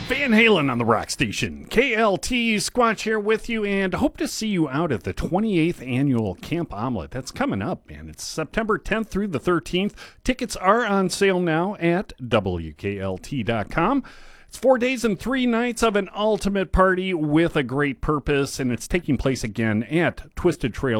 Van Halen on the Rock Station. KLT Squatch here with you, and hope to see you out at the 28th annual Camp Omelet. That's coming up, man. It's September 10th through the 13th. Tickets are on sale now at WKLT.com. It's 4 days and 3 nights of an ultimate party with a great purpose, and it's taking place again at Twisted Trail